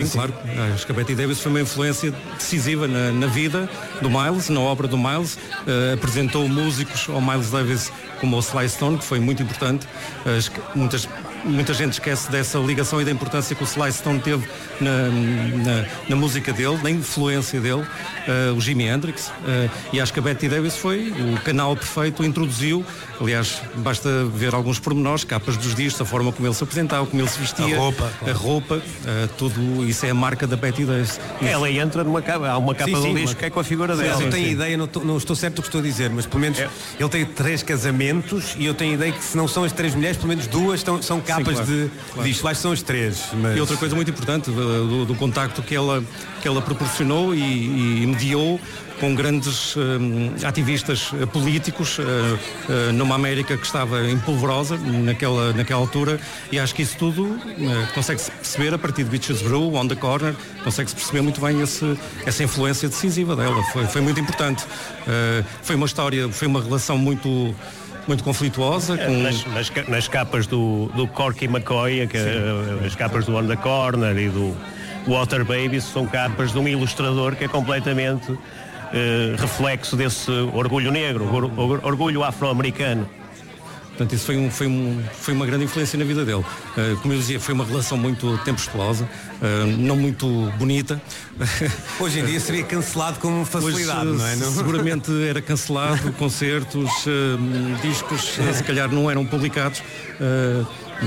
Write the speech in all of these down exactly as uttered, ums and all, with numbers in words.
sim, claro. Acho que a Betty Davis foi uma influência decisiva na, na vida do Miles, na obra do Miles. Uh, apresentou músicos ao Miles Davis como o Sly Stone, que foi muito importante. Uh, muitas, muita gente esquece dessa ligação e da importância que o Sly Stone teve na, na, na música dele, na influência dele, uh, o Jimi Hendrix. Uh, e acho que a Betty Davis foi o canal perfeito, introduziu. Aliás, basta ver alguns pormenores, capas dos discos, a forma como ele se apresentava, como ele se vestia, a roupa, claro. a roupa uh, tudo isso é a marca da Betty Davis. Ela entra numa capa, há uma capa sim, do sim, disco que é com a figura sim, dela. eu tenho ideia, não, tô, não estou certo do que estou a dizer, mas pelo menos é. Ele tem três casamentos e eu tenho ideia que se não são as três mulheres, pelo menos duas estão, são capas sim, claro, de claro. disco. Acho que são as três. Mas... E outra coisa muito importante do, do, do contacto que ela, que ela proporcionou e, e mediou com grandes um, ativistas uh, políticos uh, uh, numa América que estava empolvorosa naquela, naquela altura, e acho que isso tudo uh, consegue-se perceber a partir de Beaches Brew, On the Corner, consegue-se perceber muito bem esse, essa influência decisiva dela, foi, foi muito importante. Uh, foi uma história, foi uma relação muito muito conflituosa. Com... Nas, nas, nas capas do, do Corky McCoy, que, as capas do On the Corner e do Water Babies são capas de um ilustrador que é completamente Uh, reflexo desse orgulho negro, or, or, orgulho afro-americano. Portanto, isso foi, um, foi, um, foi uma grande influência na vida dele. Uh, como eu dizia, foi uma relação muito tempestuosa, uh, não muito bonita. Hoje em dia seria cancelado com facilidade, Hoje, não é? Não? Seguramente era cancelado, concertos, uh, discos, uh, se calhar não eram publicados. Uh,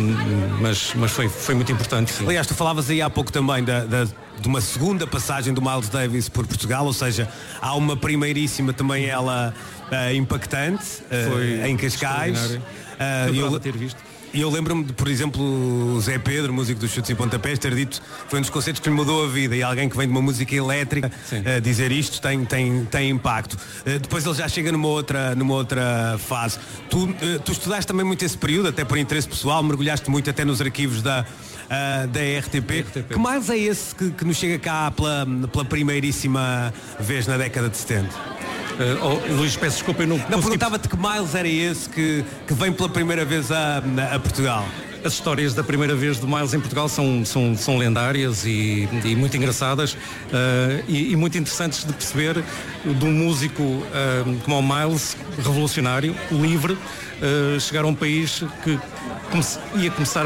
mas, mas foi, foi muito importante. Sim. Aliás, tu falavas aí há pouco também da, da, de uma segunda passagem do Miles Davis por Portugal, ou seja, há uma primeiríssima também ela uh, impactante uh, em Cascais. Uh, eu ter visto. E eu lembro-me de, por exemplo, o Zé Pedro, músico dos Chutes e Pontapés, ter dito foi um dos concertos que lhe mudou a vida, e alguém que vem de uma música elétrica uh, dizer isto tem, tem, tem impacto. Uh, depois ele já chega numa outra, numa outra fase. Tu, uh, tu estudaste também muito esse período, até por interesse pessoal, mergulhaste muito até nos arquivos da, uh, da R T P. R T P. Que mais é esse que, que nos chega cá pela, pela primeiríssima vez na década de setenta? Uh, oh, Luís, peço desculpa, eu não... Não, perguntava-te que Miles era esse que, que vem pela primeira vez a, a Portugal. As histórias da primeira vez do Miles em Portugal são, são, são lendárias e, e muito engraçadas uh, e, e muito interessantes de perceber de um músico uh, como o Miles, revolucionário, livre, uh, chegar a um país que come- ia começar a... a,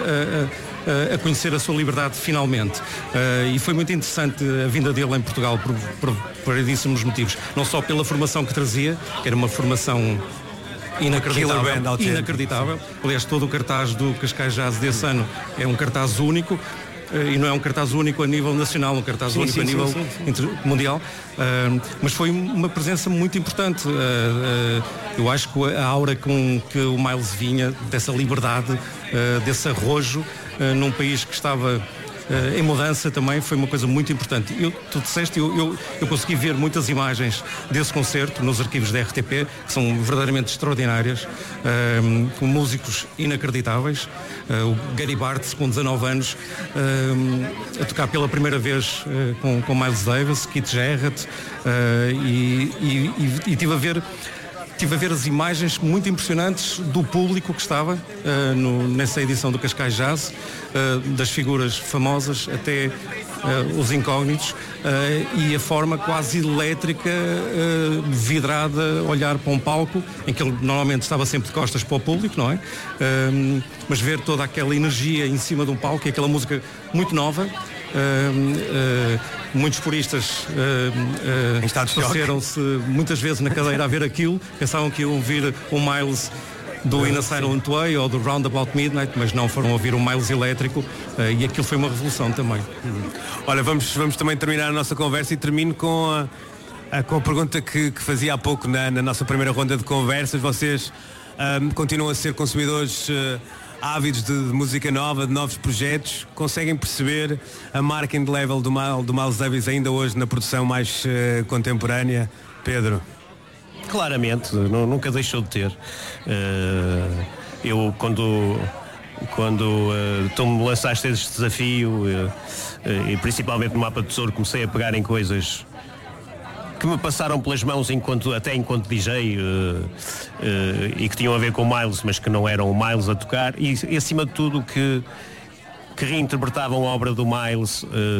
a a conhecer a sua liberdade finalmente. Uh, e foi muito interessante a vinda dele em Portugal por, por, por variedíssimos motivos. Não só pela formação que trazia, que era uma formação inacreditável. inacreditável. Aliás, todo o cartaz do Cascais Jazz desse ano é um cartaz único. Uh, e não é um cartaz único a nível nacional, um cartaz sim, único sim, a nível sim, sim, sim. mundial. Uh, mas foi uma presença muito importante. Uh, uh, eu acho que a aura com que o Miles vinha, dessa liberdade, uh, desse arrojo, uh, num país que estava uh, em mudança também, foi uma coisa muito importante. Eu, tu disseste, eu, eu, eu consegui ver muitas imagens desse concerto nos arquivos da R T P, que são verdadeiramente extraordinárias, uh, com músicos inacreditáveis. Uh, o Gary Bartz, com dezanove anos, uh, a tocar pela primeira vez uh, com, com Miles Davis, Keith Jarrett, uh, e, e, e, e tive a ver Estive a ver as imagens muito impressionantes do público que estava uh, no, nessa edição do Cascais Jazz, uh, das figuras famosas até uh, os incógnitos, uh, e a forma quase elétrica, uh, vidrada, olhar para um palco, em que ele normalmente estava sempre de costas para o público, não é? Uh, mas ver toda aquela energia em cima de um palco, e aquela música muito nova. Uh, uh, muitos puristas uh, uh, passaram-se muitas vezes na cadeira a ver aquilo, pensavam que iam ouvir o Miles do In a Silent Way ou do Roundabout Midnight, mas não, foram ouvir o Miles elétrico, uh, e aquilo foi uma revolução também. Uhum. Olha, vamos, vamos também terminar a nossa conversa e termino com a, a, com a pergunta que, que fazia há pouco na, na nossa primeira ronda de conversas. Vocês um, continuam a ser consumidores uh, ávidos de, de música nova, de novos projetos, conseguem perceber a marketing level do, Mal, do Miles Davis ainda hoje na produção mais uh, contemporânea? Pedro? Claramente, não, nunca deixou de ter. Uh, eu quando quando uh, tu me lançaste este desafio uh, uh, e principalmente no Mapa do Tesouro, comecei a pegar em coisas que me passaram pelas mãos enquanto, até enquanto D J, uh, uh, e que tinham a ver com o Miles, mas que não eram o Miles a tocar, e, e acima de tudo que, que reinterpretavam a obra do Miles uh,